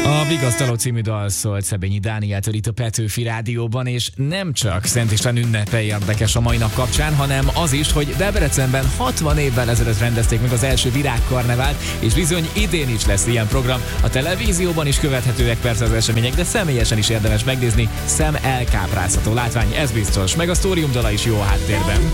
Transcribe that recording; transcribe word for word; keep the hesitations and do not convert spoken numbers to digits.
A Vigasztaló című dal szólt Szebényi Dánieltől itt a Petőfi Rádióban, és nem csak Szent István ünnepe érdekes a mai nap kapcsán, hanem az is, hogy Debrecenben hatvan évvel ezelőtt rendezték meg az első virágkarnevált, és bizony idén is lesz ilyen program. A televízióban is követhetőek persze az események, de személyesen is érdemes megnézni, szem elkápráztató látvány, ez biztos, meg a sztórium dala is jó a háttérben.